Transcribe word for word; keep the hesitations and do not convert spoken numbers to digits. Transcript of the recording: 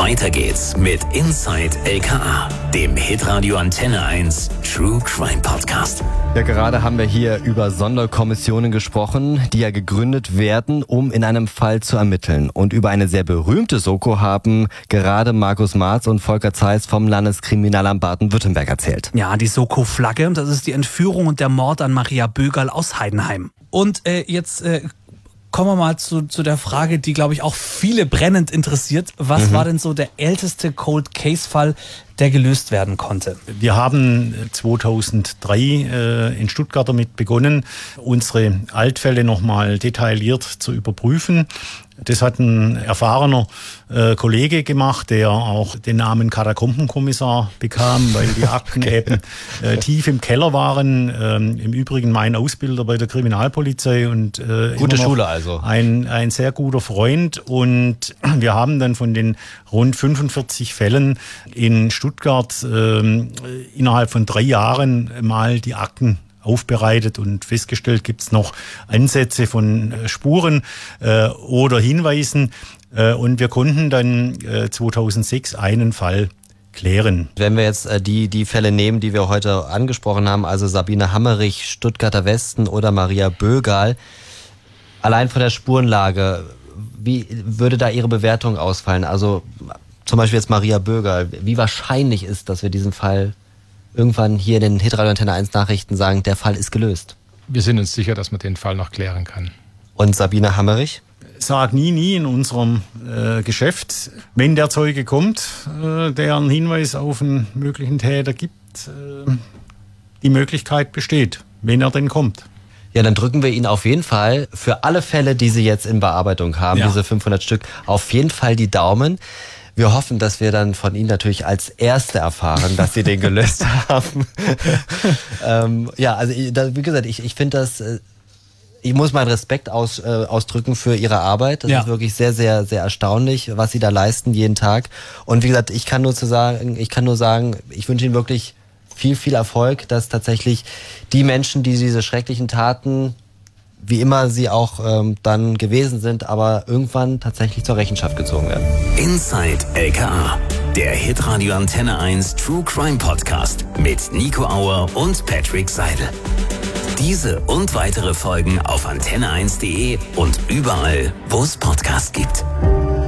Weiter geht's mit Inside L K A, dem Hitradio Antenne eins True Crime Podcast. Ja, gerade haben wir hier über Sonderkommissionen gesprochen, die ja gegründet werden, um in einem Fall zu ermitteln. Und über eine sehr berühmte Soko haben gerade Markus Marz und Volker Zeiss vom Landeskriminalamt Baden-Württemberg erzählt. Ja, die Soko-Flagge, das ist die Entführung und der Mord an Maria Bögerl aus Heidenheim. Und äh, jetzt äh, kommen wir mal zu, zu der Frage, die, glaube ich, auch viele brennend interessiert. Was mhm. war denn so der älteste Cold-Case-Fall, der gelöst werden konnte? Wir haben zweitausenddrei äh, in Stuttgart damit begonnen, unsere Altfälle nochmal detailliert zu überprüfen. Das hat ein erfahrener äh, Kollege gemacht, der auch den Namen Katakombenkommissar bekam, weil die Akten okay. eben äh, tief im Keller waren. Ähm, Im Übrigen mein Ausbilder bei der Kriminalpolizei und äh, gute Schule also. Ein, ein sehr guter Freund. Und wir haben dann von den rund fünfundvierzig Fällen in Stuttgart äh, innerhalb von drei Jahren mal die Akten aufbereitet und festgestellt, gibt es noch Ansätze von äh, Spuren äh, oder Hinweisen. Äh, und wir konnten dann äh, zweitausendsechs einen Fall klären. Wenn wir jetzt äh, die, die Fälle nehmen, die wir heute angesprochen haben, also Sabine Hammerich, Stuttgarter Westen oder Maria Bögerl, allein von der Spurenlage, wie würde da Ihre Bewertung ausfallen? Also zum Beispiel jetzt Maria Bögerl, wie wahrscheinlich ist, dass wir diesen Fall irgendwann hier in den Hitradio Antenne eins Nachrichten sagen, der Fall ist gelöst? Wir sind uns sicher, dass man den Fall noch klären kann. Und Sabine Hammerich? Sag nie, nie in unserem äh, Geschäft. Wenn der Zeuge kommt, äh, der einen Hinweis auf einen möglichen Täter gibt, äh, die Möglichkeit besteht, wenn er denn kommt. Ja, dann drücken wir Ihnen auf jeden Fall für alle Fälle, die Sie jetzt in Bearbeitung haben, ja. diese fünfhundert Stück, auf jeden Fall die Daumen. Wir hoffen, dass wir dann von Ihnen natürlich als Erste erfahren, dass Sie den gelöst haben. ähm, ja, also da, wie gesagt, ich, ich finde das, ich muss meinen Respekt aus, äh, ausdrücken für Ihre Arbeit. Das ja. ist wirklich sehr, sehr, sehr erstaunlich, was Sie da leisten jeden Tag. Und wie gesagt, ich kann nur zu sagen, ich kann nur sagen, ich wünsche Ihnen wirklich viel, viel Erfolg, dass tatsächlich die Menschen, die diese schrecklichen Taten, wie immer sie auch ähm, dann gewesen sind, aber irgendwann tatsächlich zur Rechenschaft gezogen werden. Inside L K A, der Hitradio Antenne eins True Crime Podcast mit Nico Auer und Patrick Seidel. Diese und weitere Folgen auf antenne eins punkt de und überall, wo es Podcasts gibt.